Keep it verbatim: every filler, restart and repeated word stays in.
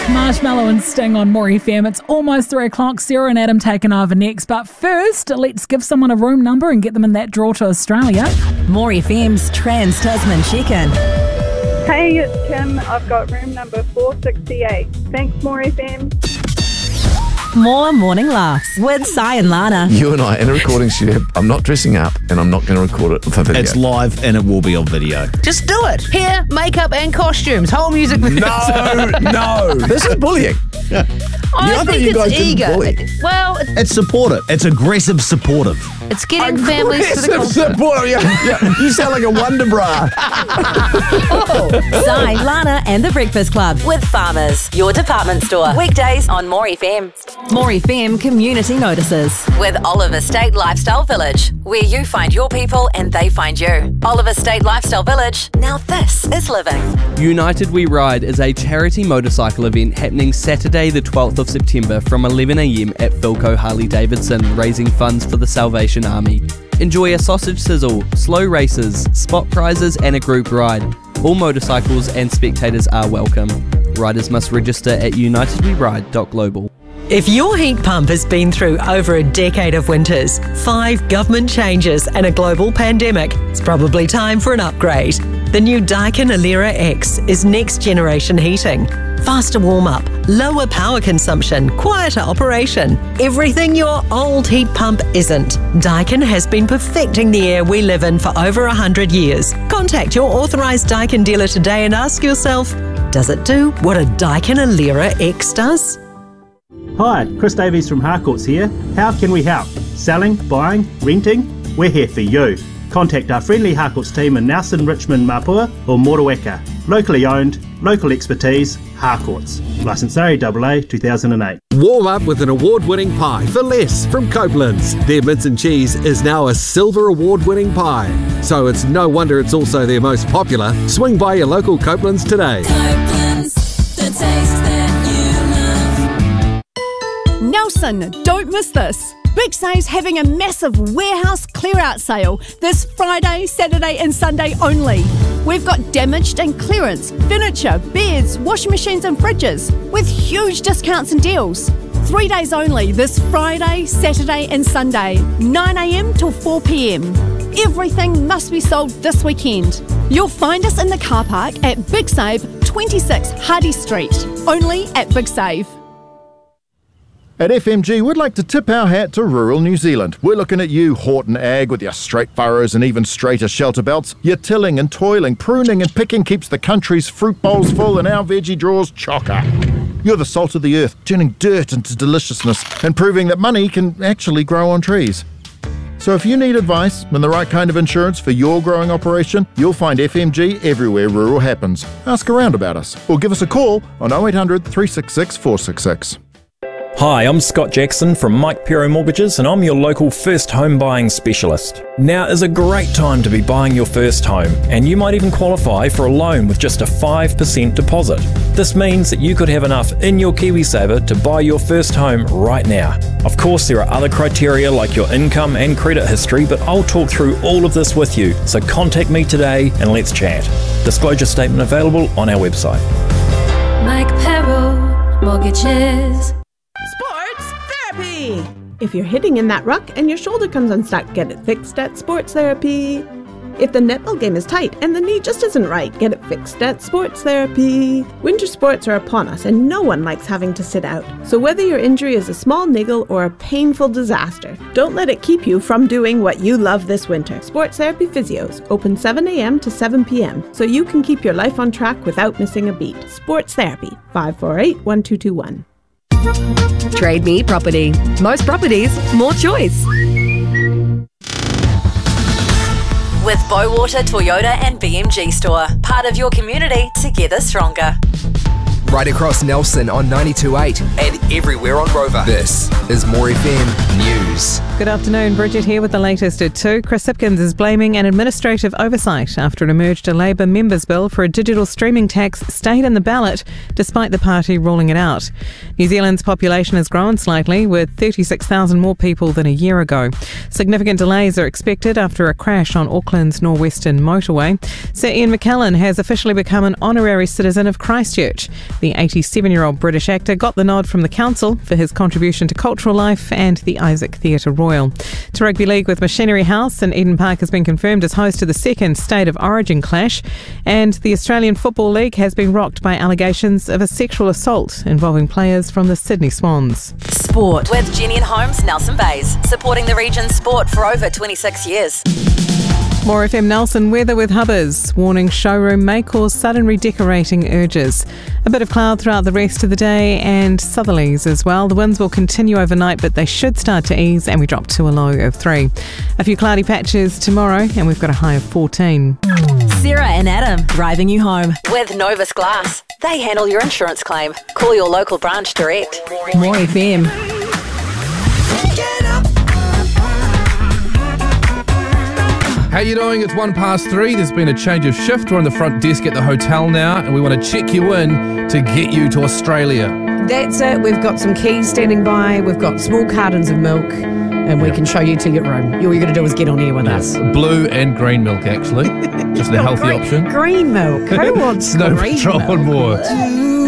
Marshmallow and Sting on More F M. It's almost three o'clock. Sarah and Adam taking over next. But first, let's give someone a room number and get them in that draw to Australia. More F M's Trans Tasman check-in. Hey, it's Kim. I've got room number four sixty-eight. Thanks, More F M. More morning laughs with Sai and Lana. You and I in a recording studio. I'm not dressing up and I'm not going to record it for video. It's live and it will be on video. Just do it. Hair, makeup and costumes. Whole music videos. No, no. This is bullying. I Yeah, I thought think you guys it's didn't eager. bully. Well, it- It's supportive. It's aggressive supportive. it's getting families to the Aggressive concert. support. Yeah, yeah. You sound like a Wonder Bra. Sai, Lana and the Breakfast Club with Farmers, your department store. Weekdays on More F M. More F M Community Notices with Oliver State Lifestyle Village, where you find your people and they find you. Oliver State Lifestyle Village. Now this is living. United We Ride is a charity motorcycle event happening Saturday the twelfth of September from eleven a m at Philco Harley Davidson, raising funds for the Salvation Army. Enjoy a sausage sizzle, slow races, spot prizes and a group ride. All motorcycles and spectators are welcome. Riders must register at united we ride dot global. If your heat pump has been through over a decade of winters, five government changes and a global pandemic, it's probably time for an upgrade. The new Daikin Alera X is next generation heating. Faster warm-up, lower power consumption, quieter operation. Everything your old heat pump isn't. Daikin has been perfecting the air we live in for over one hundred years. Contact your authorised Daikin dealer today and ask yourself, does it do what a Daikin Alera X does? Hi, Chris Davies from Harcourts here. How can we help? Selling, buying, renting? We're here for you. Contact our friendly Harcourts team in Nelson, Richmond, Mapua or Motueka. Locally owned, local expertise, Harcourts. Licence R A A A two thousand eight. Warm up with an award-winning pie for less from Copeland's. Their mince and cheese is now a silver award-winning pie, so it's no wonder it's also their most popular. Swing by your local Copeland's today. Copeland's, the taste that you love. Nelson, don't miss this. Big Save's having a massive warehouse clear-out sale this Friday, Saturday and Sunday only. We've got damaged and clearance, furniture, beds, washing machines and fridges with huge discounts and deals. Three days only this Friday, Saturday and Sunday, nine a m till four p m. Everything must be sold this weekend. You'll find us in the car park at Big Save, twenty-six Hardy Street, only at Big Save. At F M G, we'd like to tip our hat to rural New Zealand. We're looking at you, Horton Ag, with your straight furrows and even straighter shelter belts. Your tilling and toiling, pruning and picking keeps the country's fruit bowls full and our veggie drawers chocker. You're the salt of the earth, turning dirt into deliciousness and proving that money can actually grow on trees. So if you need advice and the right kind of insurance for your growing operation, you'll find F M G everywhere rural happens. Ask around about us or give us a call on oh eight hundred, three six six, four six six. Hi, I'm Scott Jackson from Mike Pero Mortgages and I'm your local first home buying specialist. Now is a great time to be buying your first home and you might even qualify for a loan with just a five percent deposit. This means that you could have enough in your KiwiSaver to buy your first home right now. Of course, there are other criteria like your income and credit history, but I'll talk through all of this with you, so contact me today and let's chat. Disclosure statement available on our website. Mike Pero Mortgages. Sports Therapy! If you're hitting in that ruck and your shoulder comes unstuck, get it fixed at Sports Therapy. If the netball game is tight and the knee just isn't right, get it fixed at Sports Therapy. Winter sports are upon us and no one likes having to sit out. So whether your injury is a small niggle or a painful disaster, don't let it keep you from doing what you love this winter. Sports Therapy Physios, open seven a m to seven p m so you can keep your life on track without missing a beat. Sports Therapy, five four eight, one two two one. Trade Me Property. Most properties, more choice. With Bowater Toyota and B M G Store. Part of your community, together stronger. Right across Nelson on ninety-two point eight and everywhere on Rover. This is More F M News. Good afternoon, Bridget here with the latest at two. Chris Hipkins is blaming an administrative oversight after it emerged a Labour members' bill for a digital streaming tax stayed in the ballot despite the party ruling it out. New Zealand's population has grown slightly, with thirty-six thousand more people than a year ago. Significant delays are expected after a crash on Auckland's northwestern motorway. Sir Ian McKellen has officially become an honorary citizen of Christchurch. The eighty-seven-year-old British actor got the nod from the council for his contribution to cultural life and the Isaac Theatre Royal. To rugby league, with Machinery House, and Eden Park has been confirmed as host to the second State of Origin clash, and the Australian Football League has been rocked by allegations of a sexual assault involving players from the Sydney Swans. Sport with Jenny and Holmes, Nelson Bays, supporting the region's sport for over twenty-six years. More F M Nelson weather with Hubbers. Warning showroom may cause sudden redecorating urges. A bit of cloud throughout the rest of the day and southerlies as well. The winds will continue overnight, but they should start to ease and we drop to a low of three. A few cloudy patches tomorrow and we've got a high of fourteen. Sarah and Adam driving you home with Novus Glass. They handle your insurance claim. Call your local branch direct. More F M. How you doing? It's one past three. There's been a change of shift. We're on the front desk at the hotel now, and we want to check you in to get you to Australia. That's it. We've got some keys standing by. We've got small cartons of milk, and we Yep. can show you to your room. All you're going to do is get on here with us. Blue and green milk, actually. Just a healthy green, option. Green milk. Who wants Snow green Patrol milk? and more.